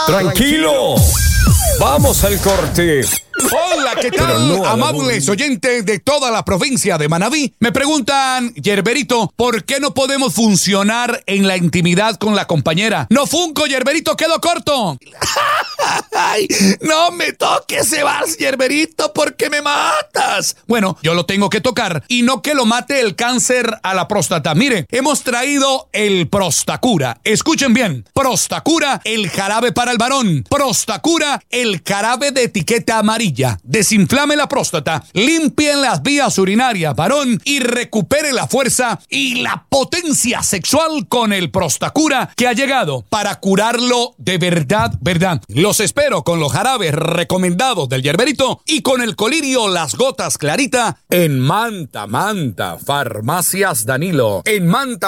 Tranquilo. Vamos al corte. Hola, ¿qué tal, amables oyentes de toda la provincia de Manabí? Me preguntan, Yerberito, ¿por qué no podemos funcionar en la intimidad con la compañera? No funco, Yerberito, quedo corto. Ay, no me toques, Sebas, Yerberito, porque me matas. Bueno, yo lo tengo que tocar y no que lo mate el cáncer a la próstata. Mire, hemos traído el Prostacura. Escuchen bien, Prostacura, el jarabe para el varón. Prostacura, el jarabe de etiqueta amarilla. Desinflame la próstata, limpien las vías urinarias, varón, y recupere la fuerza y la potencia sexual con el Prostacura, que ha llegado para curarlo de verdad. Los espero con los jarabes recomendados del Yerberito y con el colirio Las Gotas Clarita en Manta, Farmacias Danilo. En Manta,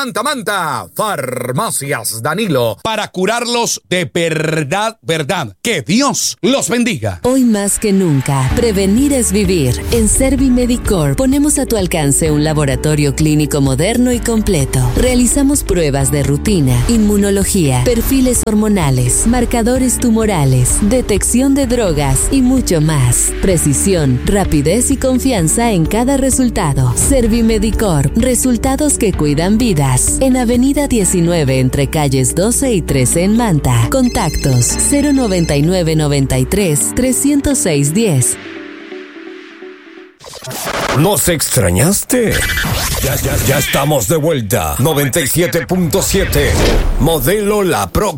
Farmacias Danilo, para curarlos de verdad. Que Dios los bendiga. Hoy más que nunca, prevenir es vivir. En Servimedicor ponemos a tu alcance un laboratorio clínico moderno y completo. Realizamos pruebas de rutina, inmunología, perfiles hormonales, marcadores tumorales, detección de drogas y mucho más. Precisión, rapidez y confianza en cada resultado. Servimedicor, resultados que cuidan vidas. En Avenida 19 entre calles 12 y 13 en Manta. Contactos 099 93 306 10. ¿Nos extrañaste? Ya estamos de vuelta. 97.7. Modelo La Próxima.